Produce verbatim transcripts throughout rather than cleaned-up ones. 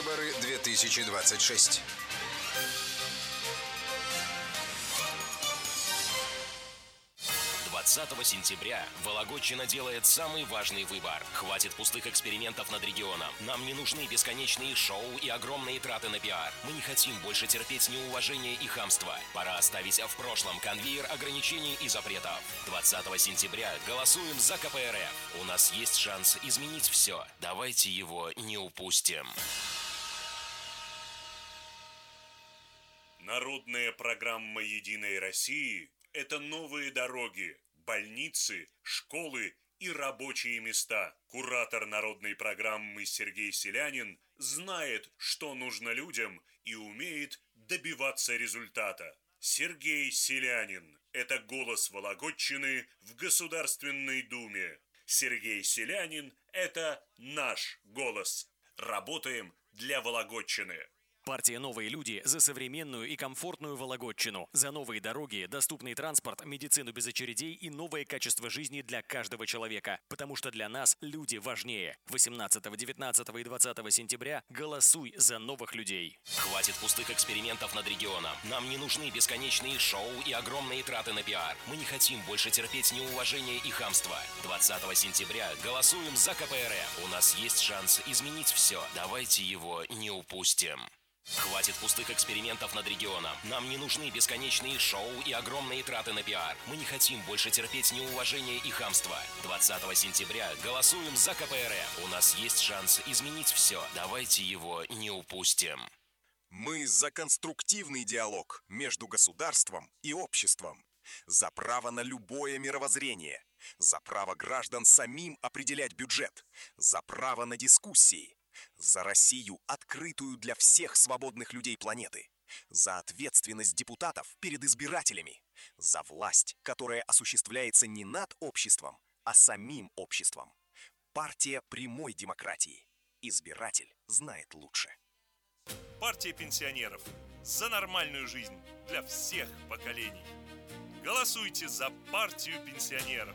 Выборы две тысячи двадцать шесть. двадцатого сентября Вологодчина делает самый важный выбор. Хватит пустых экспериментов над регионом. Нам не нужны бесконечные шоу и огромные траты на пиар. Мы не хотим больше терпеть неуважение и хамство. Пора оставить в прошлом конвейер ограничений и запретов. двадцатого сентября голосуем за ка пэ эр эф. У нас есть шанс изменить все. Давайте его не упустим. Народная программа «Единой России» – это новые дороги, больницы, школы и рабочие места. Куратор народной программы Сергей Селянин знает, что нужно людям, и умеет добиваться результата. Сергей Селянин – это голос Вологодчины в Государственной Думе. Сергей Селянин – это наш голос. Работаем для Вологодчины. Партия «Новые люди» за современную и комфортную Вологодчину. За новые дороги, доступный транспорт, медицину без очередей и новое качество жизни для каждого человека. Потому что для нас люди важнее. восемнадцатого, девятнадцатого и двадцатого сентября голосуй за новых людей. Хватит пустых экспериментов над регионом. Нам не нужны бесконечные шоу и огромные траты на пиар. Мы не хотим больше терпеть неуважение и хамство. двадцатого сентября голосуем за ка пэ эр эф. У нас есть шанс изменить все. Давайте его не упустим. Хватит пустых экспериментов над регионом. Нам не нужны бесконечные шоу и огромные траты на пиар. Мы не хотим больше терпеть неуважение и хамство. двадцатого сентября голосуем за ка пэ эр эф. У нас есть шанс изменить все. Давайте его не упустим. Мы за конструктивный диалог между государством и обществом. За право на любое мировоззрение. За право граждан самим определять бюджет. За право на дискуссии. За Россию, открытую для всех свободных людей планеты. За ответственность депутатов перед избирателями. За власть, которая осуществляется не над обществом, а самим обществом. Партия прямой демократии. Избиратель знает лучше. Партия пенсионеров. За нормальную жизнь для всех поколений. Голосуйте за партию пенсионеров.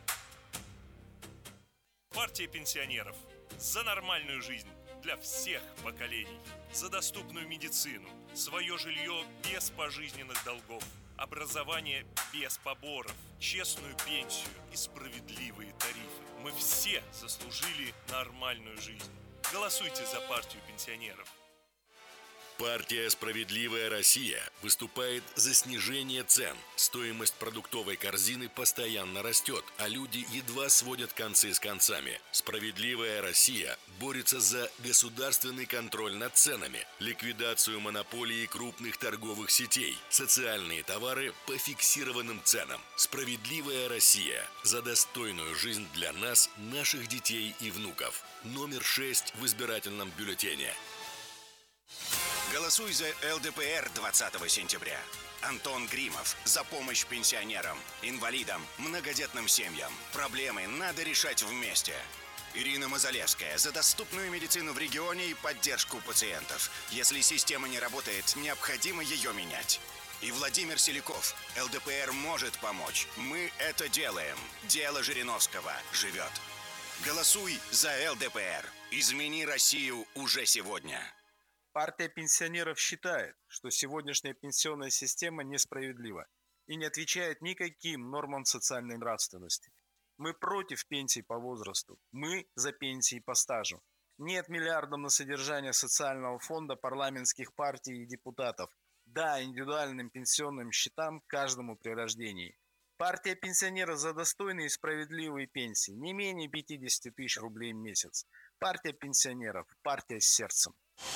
Партия пенсионеров. За нормальную жизнь для всех поколений. За доступную медицину, свое жилье без пожизненных долгов, образование без поборов, честную пенсию и справедливые тарифы. Мы все заслужили нормальную жизнь. Голосуйте за партию пенсионеров. Партия «Справедливая Россия» выступает за снижение цен. Стоимость продуктовой корзины постоянно растет, а люди едва сводят концы с концами. «Справедливая Россия» борется за государственный контроль над ценами, ликвидацию монополии крупных торговых сетей, социальные товары по фиксированным ценам. «Справедливая Россия» за достойную жизнь для нас, наших детей и внуков. Номер шесть в избирательном бюллетене. Голосуй за эл дэ пэ эр двадцатого сентября. Антон Гримов за помощь пенсионерам, инвалидам, многодетным семьям. Проблемы надо решать вместе. Ирина Мазалевская за доступную медицину в регионе и поддержку пациентов. Если система не работает, необходимо ее менять. И Владимир Селяков. эл дэ пэ эр может помочь. Мы это делаем. Дело Жириновского живет. Голосуй за эл дэ пэ эр. Измени Россию уже сегодня. Партия пенсионеров считает, что сегодняшняя пенсионная система несправедлива и не отвечает никаким нормам социальной нравственности. Мы против пенсий по возрасту, мы за пенсии по стажу. Нет миллиардов на содержание социального фонда парламентских партий и депутатов. Да, индивидуальным пенсионным счетам каждому при рождении. Партия пенсионеров за достойные и справедливые пенсии, не менее пятьдесят тысяч рублей в месяц. Партия пенсионеров, партия с сердцем.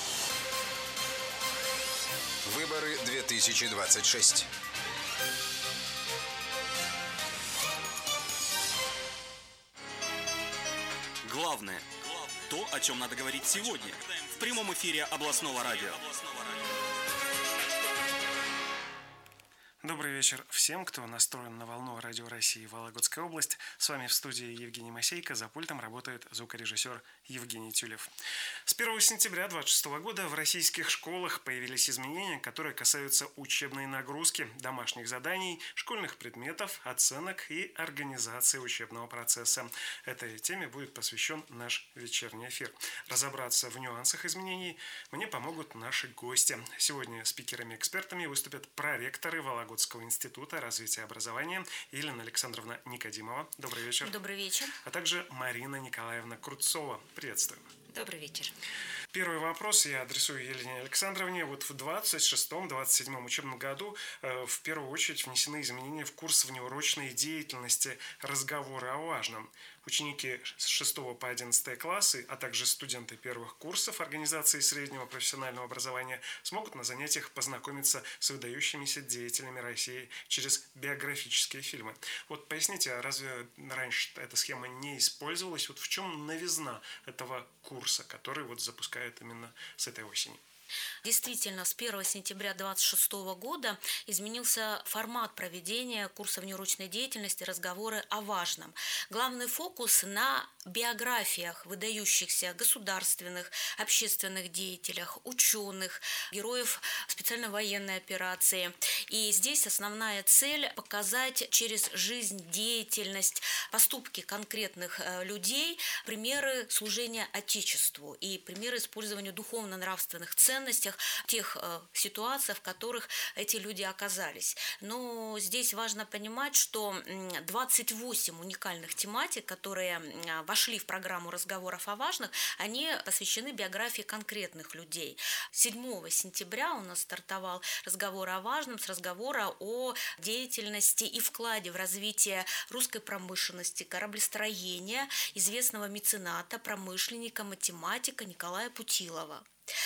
Выборы две тысячи двадцать шесть. Главное – то, о чем надо говорить сегодня, в прямом эфире областного радио. Добрый вечер всем, кто настроен на волну Радио России Вологодская область. С вами в студии Евгений Масейко, за пультом работает звукорежиссер Евгений Тюлев. С первого сентября две тысячи двадцать шестого года в российских школах появились изменения, которые касаются учебной нагрузки, домашних заданий, школьных предметов, оценок и организации учебного процесса. Этой теме будет посвящен наш вечерний эфир. Разобраться в нюансах изменений мне помогут наши гости. Сегодня спикерами-экспертами выступят проректоры Вологодского института развития образования Елена Александровна Никодимова. Добрый вечер. Добрый вечер. А также Марина Николаевна Крутцова. Приветствую. Добрый вечер. Первый вопрос я адресую Елене Александровне. Вот в двадцать шестом — двадцать седьмом учебном году э, в первую очередь внесены изменения в курс внеурочной деятельности «Разговоры о важном». Ученики с шестого по одиннадцатый классы, а также студенты первых курсов организации среднего профессионального образования смогут на занятиях познакомиться с выдающимися деятелями России через биографические фильмы. Вот поясните, а разве раньше эта схема не использовалась? Вот в чем новизна этого курса, который вот запускают именно с этой осени? Действительно, с первого сентября две тысячи двадцать шестого года изменился формат проведения курса внеурочной деятельности «Разговоры о важном». Главный фокус на биографиях выдающихся государственных, общественных деятелях, ученых, героев специальной военной операции. И здесь основная цель – показать через жизнь, деятельность, поступки конкретных людей примеры служения Отечеству и примеры использования духовно-нравственных ценностей в тех э, ситуациях, в которых эти люди оказались. Но здесь важно понимать, что двадцать восемь уникальных тематик, которые вошли в программу разговоров о важных, они посвящены биографии конкретных людей. седьмого сентября у нас стартовал разговор о важном с разговора о деятельности и вкладе в развитие русской промышленности, кораблестроения, известного мецената, промышленника, математика Николая Путилова.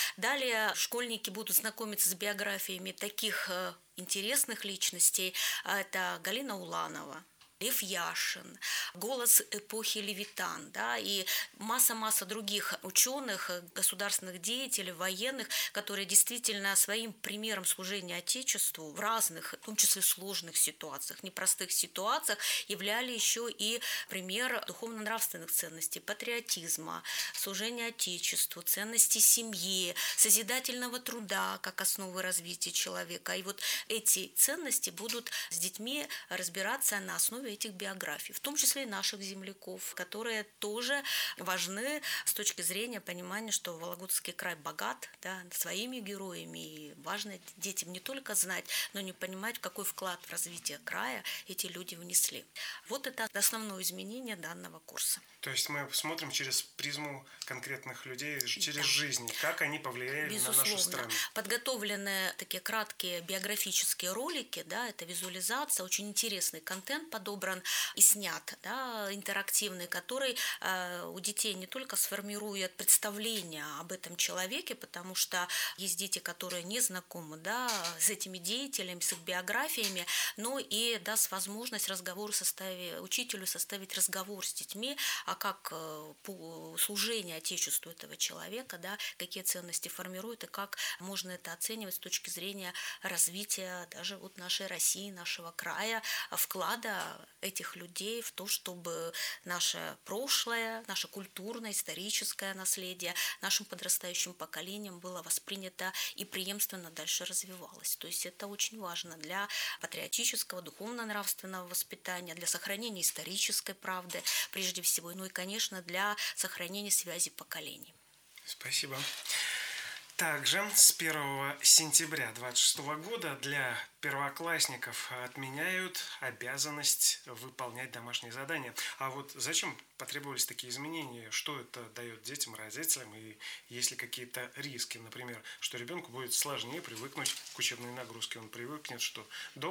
Далее школьники будут знакомиться с биографиями таких э, интересных личностей. Это Галина Уланова, Лев Яшин, голос эпохи Левитан, да, и масса-масса других ученых, государственных деятелей, военных, которые действительно своим примером служения Отечеству в разных, в том числе сложных ситуациях, непростых ситуациях, являли еще и пример духовно-нравственных ценностей, патриотизма, служения Отечеству, ценности семьи, созидательного труда как основы развития человека. И вот эти ценности будут с детьми разбираться на основе этих биографий, в том числе и наших земляков, которые тоже важны с точки зрения понимания, что Вологодский край богат, да, своими героями, и важно детям не только знать, но и понимать, какой вклад в развитие края эти люди внесли. Вот это основное изменение данного курса. То есть мы смотрим через призму конкретных людей, через да. жизнь, как они повлияли Безусловно. на нашу страну. Подготовлены такие краткие биографические ролики, да, это визуализация, очень интересный контент подобран и снят, да, интерактивный, который э, у детей не только сформирует представление об этом человеке, потому что есть дети, которые не знакомы, да, с этими деятелями, с их биографиями, но и даст возможность разговору составить, учителю составить разговор с детьми, а как э, по служение Отечеству этого человека, да, какие ценности формирует и как можно это оценивать с точки зрения развития даже вот нашей России, нашего края, вклада этих людей в то, чтобы наше прошлое, наше культурное, историческое наследие нашим подрастающим поколениям было воспринято и преемственно дальше развивалось. То есть это очень важно для патриотического, духовно-нравственного воспитания, для сохранения исторической правды прежде всего, ну и, конечно, для сохранения связи поколений. Спасибо. Также с первого сентября две тысячи двадцать шестого года для первоклассников отменяют обязанность выполнять домашние задания. А вот зачем потребовались такие изменения? Что это дает детям, родителям? И есть ли какие-то риски, например, что ребенку будет сложнее привыкнуть к учебной нагрузке? Он привыкнет, что дома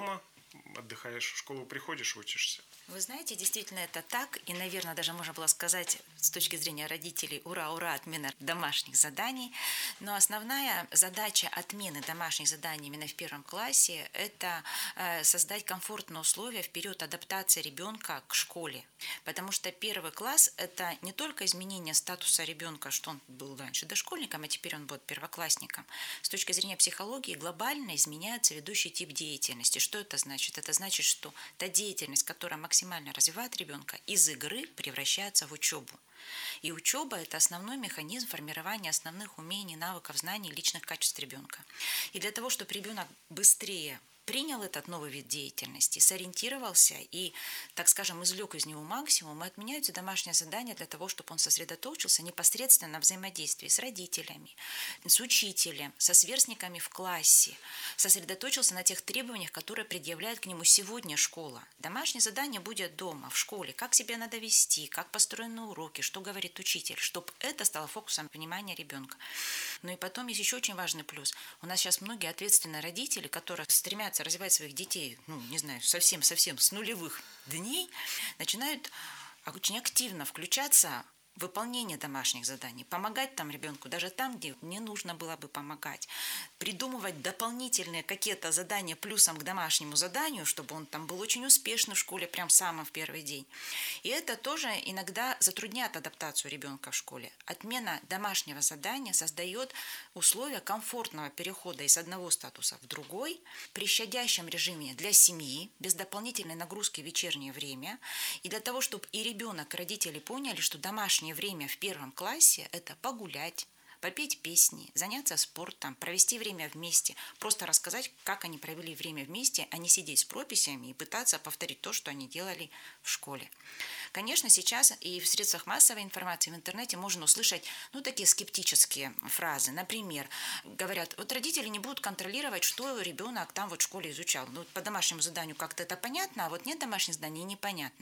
отдыхаешь, в школу приходишь, учишься. Вы знаете, действительно это так, и, наверное, даже можно было сказать с точки зрения родителей: ура, ура, отмена домашних заданий. Но основная задача отмены домашних заданий именно в первом классе – это создать комфортные условия в период адаптации ребенка к школе. Потому что первый класс – это не только изменение статуса ребенка, что он был раньше дошкольником, а теперь он будет первоклассником. С точки зрения психологии глобально изменяется ведущий тип деятельности. Что это значит? Это значит, что та деятельность, которая максимально максимально развивает ребенка, из игры превращается в учебу. И учеба – это основной механизм формирования основных умений, навыков, знаний, личных качеств ребенка. И для того, чтобы ребенок быстрее принял этот новый вид деятельности, сориентировался и, так скажем, извлек из него максимум, и отменяются домашние задания для того, чтобы он сосредоточился непосредственно на взаимодействии с родителями, с учителем, со сверстниками в классе, сосредоточился на тех требованиях, которые предъявляет к нему сегодня школа. Домашнее задание будет дома, в школе, как себя надо вести, как построены уроки, что говорит учитель, чтобы это стало фокусом внимания ребенка. Ну и потом есть еще очень важный плюс. У нас сейчас многие ответственные родители, которые стремятся развивать своих детей, ну, не знаю, совсем-совсем с нулевых дней, начинают очень активно включаться в выполнение домашних заданий, помогать там ребенку, даже там, где не нужно было бы помогать, придумывать дополнительные какие-то задания плюсом к домашнему заданию, чтобы он там был очень успешный в школе, прям самым в первый день. И это тоже иногда затрудняет адаптацию ребенка в школе. Отмена домашнего задания создает условия комфортного перехода из одного статуса в другой, при щадящем режиме для семьи, без дополнительной нагрузки в вечернее время, и для того, чтобы и ребенок, и родители поняли, что домашнее время в первом классе – это погулять, попеть песни, заняться спортом, провести время вместе, просто рассказать, как они провели время вместе, а не сидеть с прописями и пытаться повторить то, что они делали в школе. Конечно, сейчас и в средствах массовой информации, в интернете можно услышать, ну, такие скептические фразы. Например, говорят, вот родители не будут контролировать, что ребенок там вот в школе изучал. Ну, по домашнему заданию как-то это понятно, а вот нет домашних заданий, непонятно.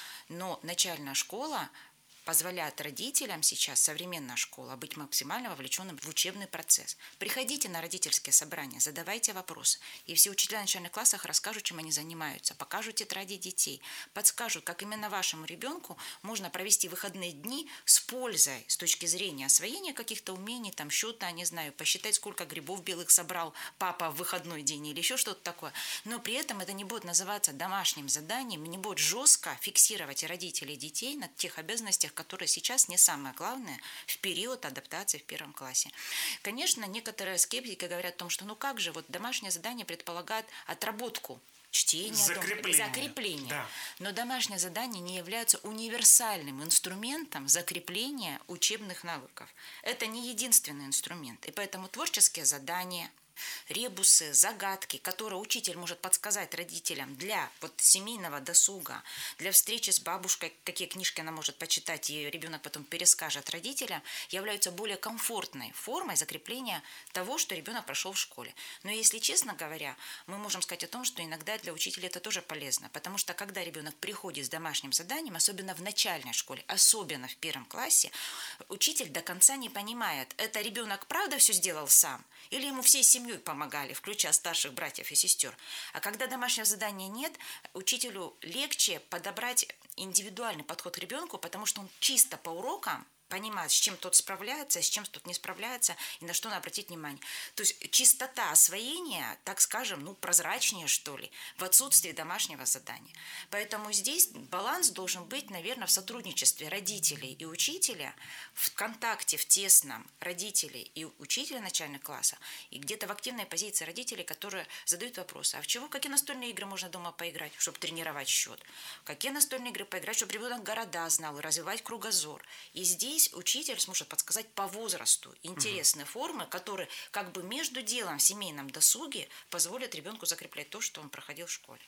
Но начальная школа позволяет родителям сейчас, современная школа, быть максимально вовлеченным в учебный процесс. Приходите на родительские собрания, задавайте вопросы. И все учителя в начальных классах расскажут, чем они занимаются, покажут тетради детей, подскажут, как именно вашему ребенку можно провести выходные дни с пользой с точки зрения освоения каких-то умений, там счета, не знаю, посчитать, сколько грибов белых собрал папа в выходной день или еще что-то такое. Но при этом это не будет называться домашним заданием, не будет жестко фиксировать и родителей, и детей на тех обязанностях, которые сейчас не самое главное в период адаптации в первом классе. Конечно, некоторые скептики говорят о том, что ну как же, вот домашнее задание предполагает отработку чтения, закрепление. закрепление. Да. Но домашнее задание не является универсальным инструментом закрепления учебных навыков. Это не единственный инструмент. И поэтому творческие задания, ребусы, загадки, которые учитель может подсказать родителям для вот семейного досуга, для встречи с бабушкой, какие книжки она может почитать, и ребенок потом перескажет родителям, являются более комфортной формой закрепления того, что ребенок прошел в школе. Но если честно говоря, мы можем сказать о том, что иногда для учителя это тоже полезно, потому что когда ребенок приходит с домашним заданием, особенно в начальной школе, особенно в первом классе, учитель до конца не понимает, это ребенок правда все сделал сам, или ему всей семьей помогали, включая старших братьев и сестер. А когда домашнего задания нет, учителю легче подобрать индивидуальный подход к ребенку, потому что он чисто по урокам понимает, с чем тот справляется, с чем тот не справляется, и на что надо обратить внимание. То есть чистота освоения, так скажем, ну, прозрачнее, что ли, в отсутствии домашнего задания. Поэтому здесь баланс должен быть, наверное, в сотрудничестве родителей и учителя, в контакте, в тесном родителей и учителя начального класса, и где-то в активной позиции родителей, которые задают вопросы, а в чего, какие настольные игры можно дома поиграть, чтобы тренировать счет, какие настольные игры поиграть, чтобы ребенок города знал, развивать кругозор. И здесь учитель сможет подсказать по возрасту интересные угу. формы, которые как бы между делом в семейном досуге позволят ребенку закреплять то, что он проходил в школе.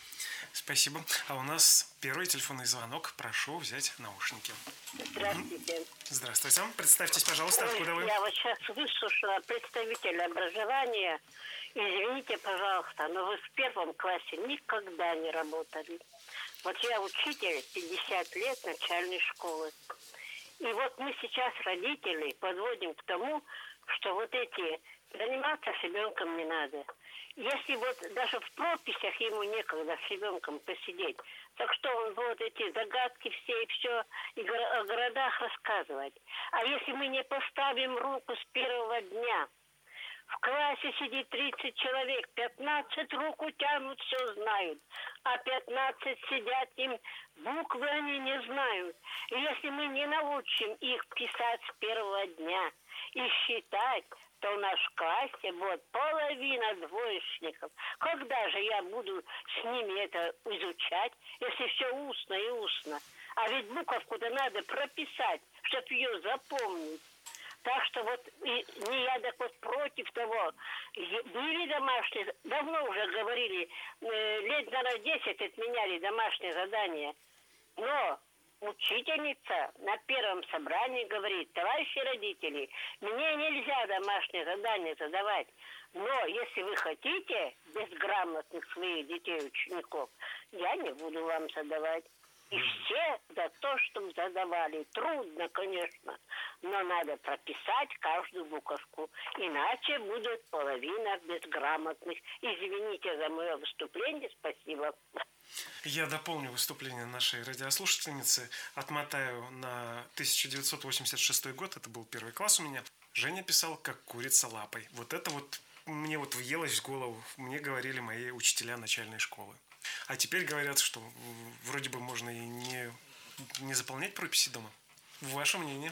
Спасибо. А у нас первый телефонный звонок. Прошу взять наушники. Здравствуйте. Здравствуйте. Представьтесь, пожалуйста, откуда вы? Я вот сейчас выслушала представителя образования. Извините, пожалуйста, но вы в первом классе никогда не работали. Вот я учитель пятьдесят лет начальной школы. И вот мы сейчас родителей подводим к тому, что вот эти заниматься с ребенком не надо. Если вот даже в прописях ему некогда с ребенком посидеть, так что он будет эти загадки все и все и о городах рассказывать. А если мы не поставим руку с первого дня, в классе сидит тридцать человек, пятнадцать руку тянут, все знают, а пятнадцать сидят, им буквы они не знают. И если мы не научим их писать с первого дня и считать, то у нас в классе будет половина двоечников. Когда же я буду с ними это изучать, если все устно и устно? А ведь буковку-то надо прописать, чтобы ее запомнить. Так что вот и не я так вот против того. Были домашние, давно уже говорили, э, лет, наверное, десять отменяли домашние задания. Но учительница на первом собрании говорит: товарищи родители, мне нельзя домашние задания задавать. Но если вы хотите безграмотных своих детей, учеников, я не буду вам задавать. И все за то, чтобы задавали. Трудно, конечно, но надо прописать каждую буковку. Иначе будет половина безграмотных. Извините за мое выступление, спасибо. Я дополню выступление нашей радиослушательницы, отмотаю на тысяча девятьсот восемьдесят шестой год, это был первый класс у меня. Женя писал «как курица лапой». Вот это вот мне вот въелось в голову, мне говорили мои учителя начальной школы. А теперь говорят, что вроде бы можно и не, не заполнять прописи дома. Ваше мнение?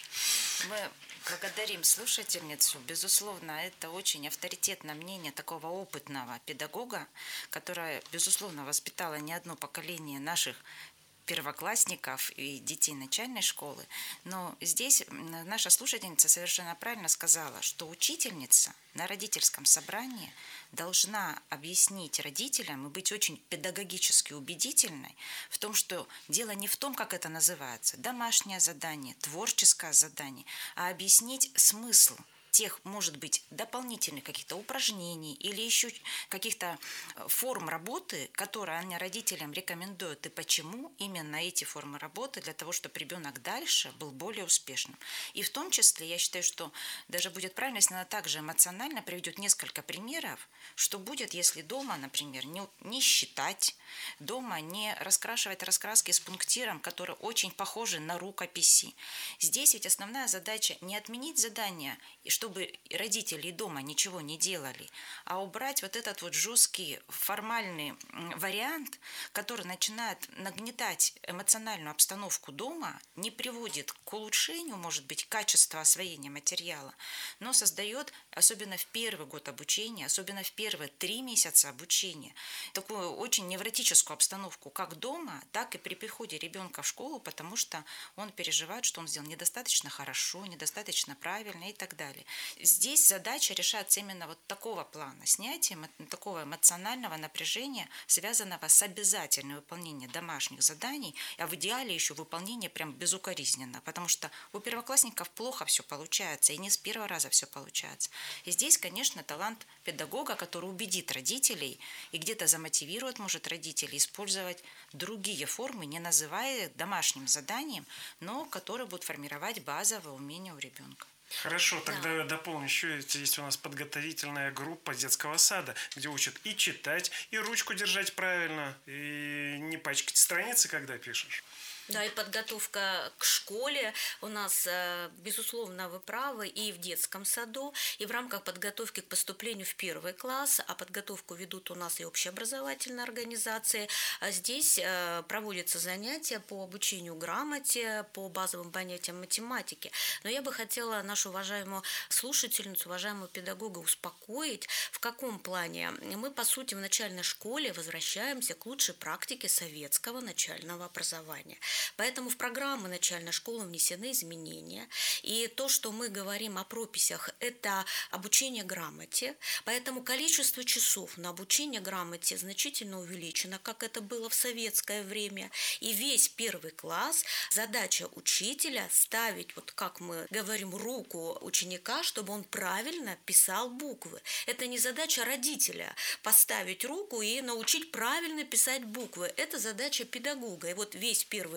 Мы благодарим слушательницу. Безусловно, это очень авторитетное мнение такого опытного педагога, которая, безусловно, воспитала не одно поколение наших первоклассников и детей начальной школы. Но здесь наша слушательница совершенно правильно сказала, что учительница на родительском собрании должна объяснить родителям и быть очень педагогически убедительной в том, что дело не в том, как это называется, домашнее задание, творческое задание, а объяснить смысл тех, может быть, дополнительных каких-то упражнений или еще каких-то форм работы, которые они родителям рекомендуют, и почему именно эти формы работы для того, чтобы ребенок дальше был более успешным. И в том числе, я считаю, что даже будет правильно, если она также эмоционально приведет несколько примеров, что будет, если дома, например, не, не считать, дома не раскрашивать раскраски с пунктиром, которые очень похожи на рукописи. Здесь ведь основная задача не отменить задание, и чтобы родители дома ничего не делали, а убрать вот этот вот жесткий формальный вариант, который начинает нагнетать эмоциональную обстановку дома, не приводит к улучшению, может быть, качества освоения материала, но создает, особенно в первый год обучения, особенно в первые три месяца обучения, такую очень невротическую обстановку как дома, так и при приходе ребенка в школу, потому что он переживает, что он сделал недостаточно хорошо, недостаточно правильно и так далее. Здесь задача решается именно вот такого плана, снятием такого эмоционального напряжения, связанного с обязательным выполнением домашних заданий, а в идеале еще выполнение прям безукоризненно, потому что у первоклассников плохо все получается, и не с первого раза все получается. И здесь, конечно, талант педагога, который убедит родителей и где-то замотивирует, может, родителей использовать другие формы, не называя их домашним заданием, но которые будут формировать базовые умения у ребенка. Хорошо, тогда я дополню. Еще есть у нас подготовительная группа детского сада, где учат и читать, и ручку держать правильно, и не пачкать страницы, когда пишешь. Да, и подготовка к школе у нас, безусловно, вы правы, и в детском саду, и в рамках подготовки к поступлению в первый класс, а подготовку ведут у нас и общеобразовательные организации. А здесь проводятся занятия по обучению грамоте, по базовым понятиям математики. Но я бы хотела нашу уважаемую слушательницу, уважаемого педагога успокоить, в каком плане. Мы, по сути, в начальной школе возвращаемся к лучшей практике советского начального образования. Поэтому в программы начальной школы внесены изменения. И то, что мы говорим о прописях, это обучение грамоте. Поэтому количество часов на обучение грамоте значительно увеличено, как это было в советское время. И весь первый класс задача учителя ставить, вот как мы говорим, руку ученика, чтобы он правильно писал буквы. Это не задача родителя поставить руку и научить правильно писать буквы. Это задача педагога. И вот весь первый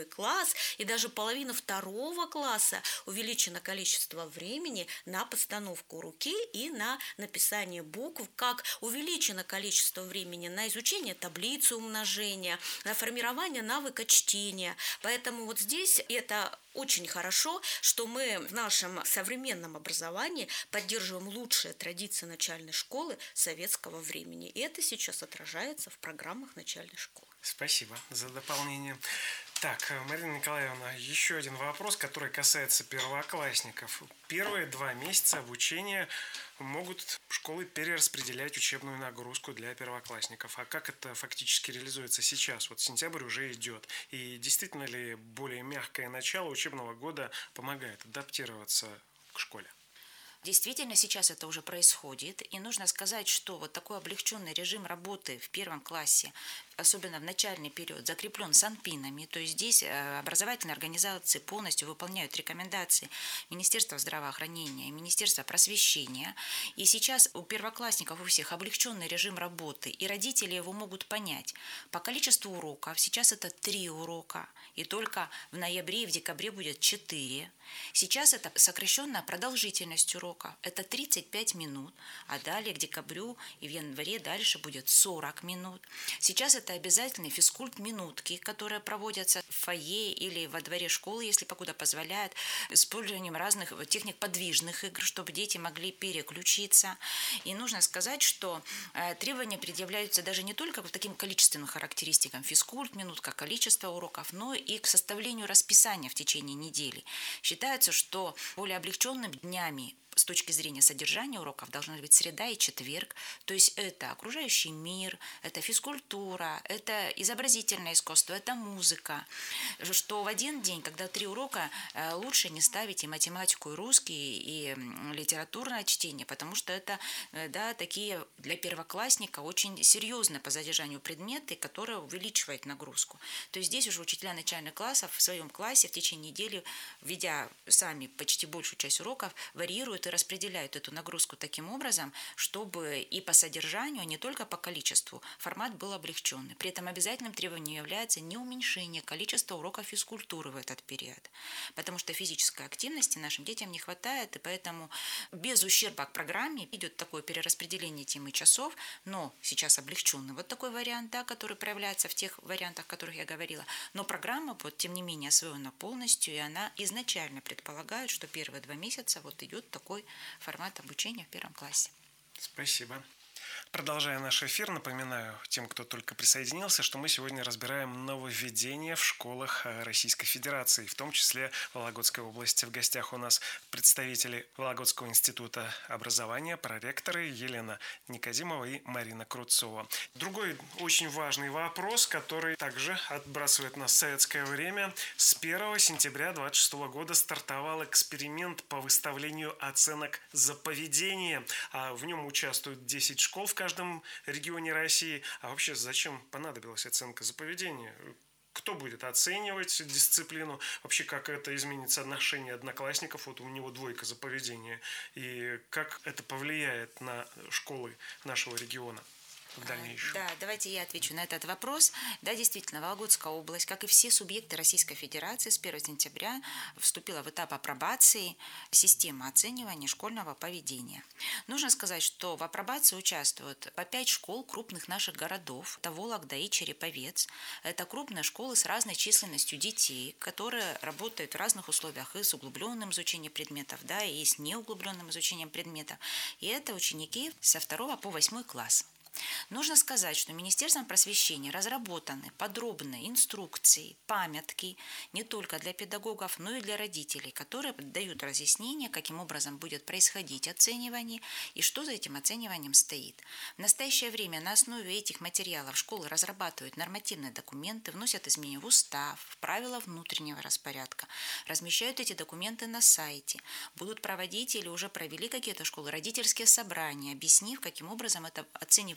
класс, и даже половина второго класса увеличено количество времени на постановку руки и на написание букв, как увеличено количество времени на изучение таблицы умножения, на формирование навыка чтения. Поэтому вот здесь это очень хорошо, что мы в нашем современном образовании поддерживаем лучшие традиции начальной школы советского времени. И это сейчас отражается в программах начальной школы. Спасибо за дополнение. Так, Марина Николаевна, еще один вопрос, который касается первоклассников. Первые два месяца обучения могут школы перераспределять учебную нагрузку для первоклассников. А как это фактически реализуется сейчас? Вот сентябрь уже идет. И действительно ли более мягкое начало учебного года помогает адаптироваться к школе? Действительно, сейчас это уже происходит, и нужно сказать, что вот такой облегченный режим работы в первом классе, особенно в начальный период, закреплен санпинами, то есть здесь образовательные организации полностью выполняют рекомендации Министерства здравоохранения и Министерства просвещения, и сейчас у первоклассников у всех облегченный режим работы, и родители его могут понять. По количеству уроков сейчас это три урока, и только в ноябре и в декабре будет четыре. Сейчас это сокращенная продолжительность урока, это тридцать пять минут, а далее к декабрю и в январе дальше будет сорок минут. Сейчас это обязательные физкульт-минутки, которые проводятся в фойе или во дворе школы, если погода позволяет, с использованием разных техник подвижных игр, чтобы дети могли переключиться. И нужно сказать, что требования предъявляются даже не только к таким количественным характеристикам физкульт-минутка, количество уроков, но и к составлению расписания в течение недели. Считается, что более облегченными днями с точки зрения содержания уроков должны быть среда и четверг, то есть это окружающий мир, это физкультура, это изобразительное искусство, это музыка, что в один день, когда три урока, лучше не ставить и математику, и русский, и литературное чтение, потому что это, да, такие для первоклассника очень серьезные по содержанию предметы, которые увеличивают нагрузку. То есть здесь уже учителя начальных классов в своем классе в течение недели, введя сами почти большую часть уроков, варьируют и распределяют эту нагрузку таким образом, чтобы и по содержанию, а не только по количеству, формат был облегченный. При этом обязательным требованием является не уменьшение количества уроков физкультуры в этот период, потому что физической активности нашим детям не хватает, и поэтому без ущерба к программе идет такое перераспределение темы часов, но сейчас облегченный вот такой вариант, да, который проявляется в тех вариантах, о которых я говорила, но программа, вот, тем не менее, освоена полностью, и она изначально предполагает, что первые два месяца вот идет такой формат обучения в первом классе. Спасибо. Продолжая наш эфир, напоминаю тем, кто только присоединился, что мы сегодня разбираем нововведения в школах Российской Федерации, в том числе в Вологодской области. В гостях у нас представители Вологодского института образования, проректоры Елена Никодимова и Марина Круцова. Другой очень важный вопрос, который также отбрасывает нас в советское время. С первого сентября две тысячи двадцать шестого года стартовал эксперимент по выставлению оценок за поведение. А в нем участвуют десять школ в каждом регионе России. А вообще зачем понадобилась оценка за поведение? Кто будет оценивать дисциплину? Вообще, как это изменится отношение одноклассников? Вот у него двойка за поведение. И как это повлияет на школы нашего региона в дальнейшем? Да, давайте я отвечу на этот вопрос. Да, действительно, Вологодская область, как и все субъекты Российской Федерации, с первого сентября вступила в этап апробации системы оценивания школьного поведения. Нужно сказать, что в апробации участвуют по пять школ крупных наших городов. Это Вологда и Череповец. Это крупные школы с разной численностью детей, которые работают в разных условиях и с углубленным изучением предметов, да, и с неуглубленным изучением предметов. И это ученики со второго по восьмой класс. Нужно сказать, что Министерством просвещения разработаны подробные инструкции, памятки не только для педагогов, но и для родителей, которые дают разъяснение, каким образом будет происходить оценивание и что за этим оцениванием стоит. В настоящее время на основе этих материалов школы разрабатывают нормативные документы, вносят изменения в устав, в правила внутреннего распорядка, размещают эти документы на сайте, будут проводить или уже провели какие-то школы родительские собрания, объяснив, каким образом это оценивание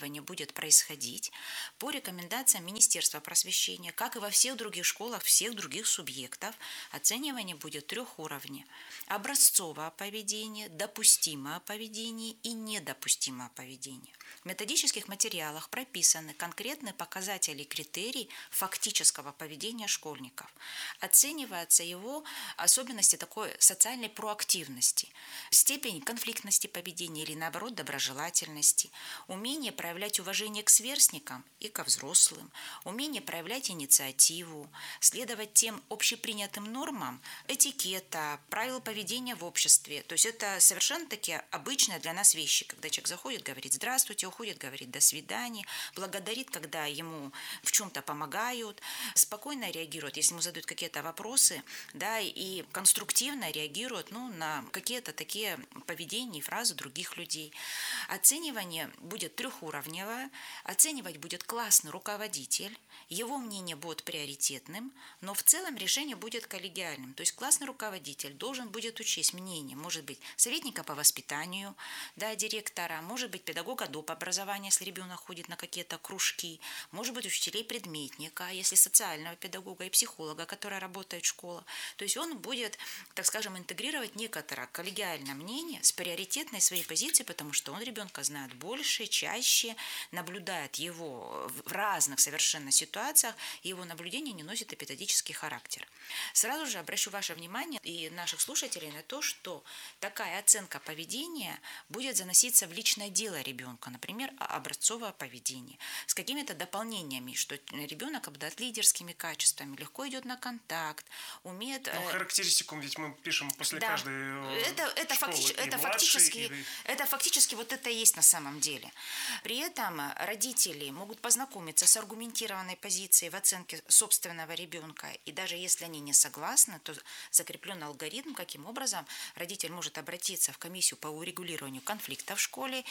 оценивание будет происходить по рекомендациям Министерства просвещения, как и во всех других школах, всех других субъектов. Оценивание будет трех уровней. Образцовое поведение, допустимое поведение и недопустимое поведение. В методических материалах прописаны конкретные показатели и критерии фактического поведения школьников. Оцениваются его особенности такой социальной проактивности, степень конфликтности поведения или, наоборот, доброжелательности, умение проявлять уважение к сверстникам и ко взрослым, умение проявлять инициативу, следовать тем общепринятым нормам этикета, правил поведения в обществе. То есть это совершенно такие обычные для нас вещи, когда человек заходит, говорит «здравствуйте», уходит, говорит «до свидания», благодарит, когда ему в чем-то помогают, спокойно реагирует, если ему задают какие-то вопросы, да, и конструктивно реагирует, ну, на какие-то такие поведения и фразы других людей. Оценивание будет трехуровневое, оценивать будет классный руководитель, его мнение будет приоритетным, но в целом решение будет коллегиальным. То есть классный руководитель должен будет учесть мнение, может быть, советника по воспитанию, да, директора, может быть, педагога доп. Образования, если ребенок ходит на какие-то кружки, может быть, учителей предметника, если социального педагога и психолога, который работает в школе. То есть он будет, так скажем, интегрировать некоторое коллегиальное мнение с приоритетной своей позиции, потому что он ребенка знает больше, чаще, наблюдает его в разных совершенно ситуациях, и его наблюдение не носит эпизодический характер. Сразу же обращу ваше внимание и наших слушателей на то, что такая оценка поведения будет заноситься в личное дело ребенка, например, образцовое поведение, с какими-то дополнениями, что ребенок обладает лидерскими качествами, легко идет на контакт, умеет... Ну, характеристику ведь мы пишем после да, каждой это, это, школы, фактич, это, младшей, фактически, и... это фактически вот это и есть на самом деле. При этом родители могут познакомиться с аргументированной позицией в оценке собственного ребенка, и даже если они не согласны, то закреплен алгоритм, каким образом родитель может обратиться в комиссию по урегулированию конфликта в школе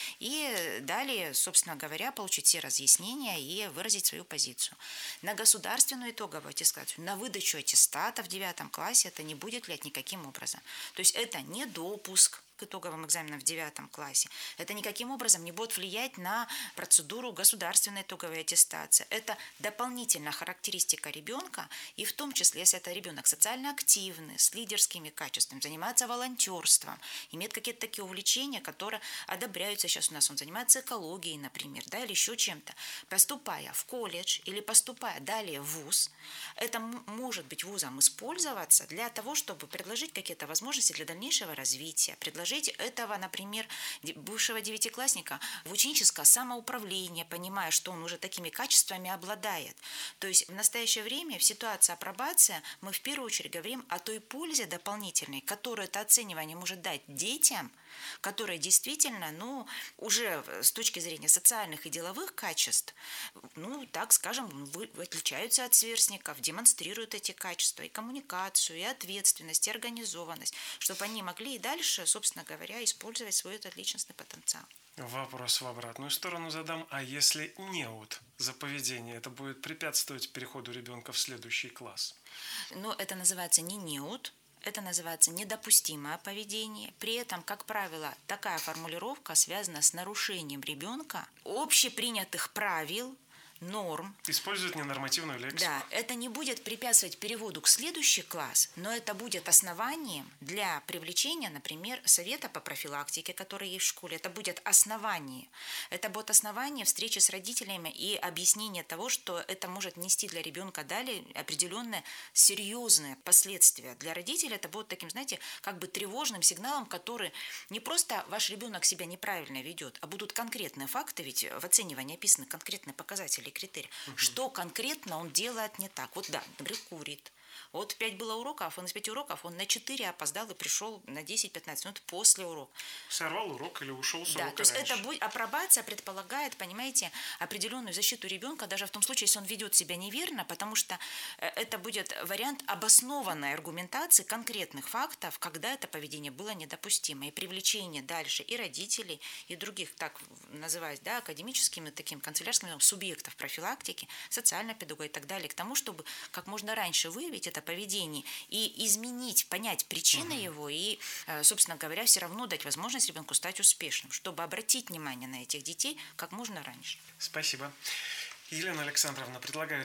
и далее, собственно говоря, получить все разъяснения и выразить свою позицию. На государственную итоговую аттестацию, на выдачу аттестата в девятом классе это не будет влиять никаким образом. То есть это не допуск к итоговым экзаменам в девятом классе. Это никаким образом не будет влиять на процедуру государственной итоговой аттестации. Это дополнительная характеристика ребенка, и в том числе, если это ребенок социально активный, с лидерскими качествами, занимается волонтерством, имеет какие-то такие увлечения, которые одобряются сейчас у нас. Он занимается экологией, например, да, или еще чем-то. Поступая в колледж или поступая далее в вуз, это может быть вузом использоваться для того, чтобы предложить какие-то возможности для дальнейшего развития, предложить этого, например, бывшего девятиклассника в ученическое самоуправление, понимая, что он уже такими качествами обладает. То есть в настоящее время в ситуации апробации мы в первую очередь говорим о той пользе дополнительной, которую это оценивание может дать детям, которые действительно, ну, уже с точки зрения социальных и деловых качеств, ну, так скажем, отличаются от сверстников, демонстрируют эти качества, и коммуникацию, и ответственность, и организованность, чтобы они могли и дальше, собственно говоря, использовать свой этот личностный потенциал. Вопрос в обратную сторону задам. А если неуд за поведение, это будет препятствовать переходу ребенка в следующий класс? Ну, это называется не неуд. Это называется недопустимое поведение. При этом, как правило, такая формулировка связана с нарушением ребенка общепринятых правил, норм. Используют ненормативную лексику. Да, это не будет препятствовать переводу к следующий класс, но это будет основанием для привлечения, например, совета по профилактике, который есть в школе. Это будет основание. Это будет основание встречи с родителями и объяснение того, что это может нести для ребенка далее определенные серьезные последствия. Для родителей это будет таким, знаете, как бы тревожным сигналом, который не просто ваш ребенок себя неправильно ведет, а будут конкретные факты, ведь в оценивании описаны конкретные показатели, критерий, угу. Что конкретно он делает не так. Вот да, например, курит. Вот пять было уроков, он из пяти уроков, он на четыре опоздал и пришел на десять-пятнадцать минут после урока. Сорвал урок или ушел с да, урока то есть раньше. Это будет, апробация предполагает, понимаете, определенную защиту ребенка, даже в том случае, если он ведет себя неверно, потому что это будет вариант обоснованной аргументации конкретных фактов, когда это поведение было недопустимо, и привлечение дальше и родителей, и других, так называть, да, академическими, такими канцелярскими субъектов профилактики, социального педагога и так далее, к тому, чтобы как можно раньше выявить это поведение и изменить, понять причины угу. его и, собственно говоря, все равно дать возможность ребенку стать успешным, чтобы обратить внимание на этих детей как можно раньше. Спасибо. Елена Александровна, предлагаю